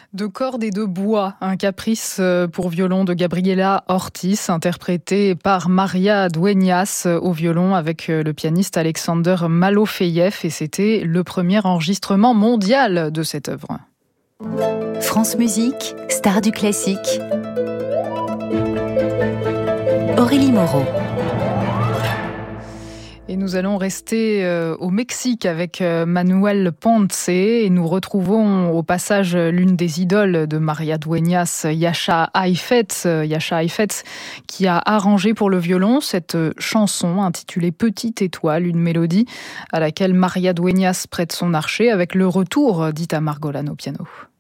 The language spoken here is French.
De cordes et de bois, un caprice pour violon de Gabriela Ortiz, interprété par Maria Dueñas au violon avec le pianiste Alexander Malofeyev, et c'était le premier enregistrement mondial de cette œuvre. France Musique, star du classique. Aurélie Moreau. Et nous allons rester au Mexique avec Manuel Ponce et nous retrouvons au passage l'une des idoles de Maria Dueñas, Jascha Heifetz, qui a arrangé pour le violon cette chanson intitulée Petite étoile, une mélodie à laquelle Maria Dueñas prête son archet avec le retour d'Itamar Golan au piano.